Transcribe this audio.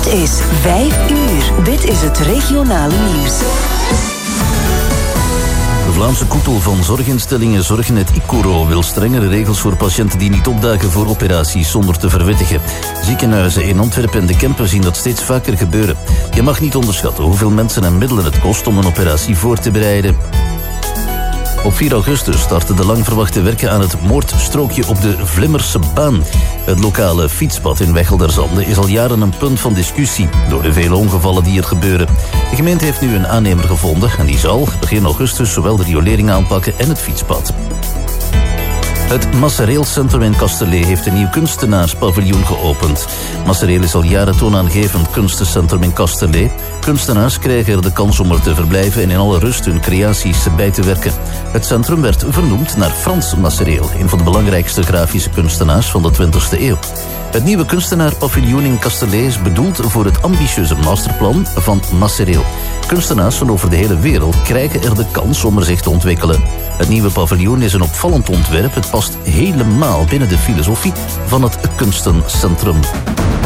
Het is 5 uur. Dit is het regionale nieuws. De Vlaamse koepel van zorginstellingen Zorgnet Icoro wil strengere regels voor patiënten die niet opdagen voor operaties zonder te verwittigen. Ziekenhuizen in Antwerpen en De Kempen zien dat steeds vaker gebeuren. Je mag niet onderschatten hoeveel mensen en middelen het kost om een operatie voor te bereiden. Op 4 augustus starten de lang verwachte werken aan het moordstrookje op de Vlimmerse baan. Het lokale fietspad in Wechelderzande is al jaren een punt van discussie door de vele ongevallen die er gebeuren. De gemeente heeft nu een aannemer gevonden en die zal begin augustus zowel de riolering aanpakken en het fietspad. Het Massareelcentrum in Kasterlee heeft een nieuw kunstenaarspaviljoen geopend. Massereel is al jaren toonaangevend kunstencentrum in Kasterlee. Kunstenaars krijgen er de kans om er te verblijven en in alle rust hun creaties bij te werken. Het centrum werd vernoemd naar Frans Massereel, een van de belangrijkste grafische kunstenaars van de 20e eeuw. Het nieuwe kunstenaarpaviljoen in Kasterlee is bedoeld voor het ambitieuze masterplan van Massereel. Kunstenaars van over de hele wereld krijgen er de kans om er zich te ontwikkelen. Het nieuwe paviljoen is een opvallend ontwerp. Het past helemaal binnen de filosofie van het kunstencentrum.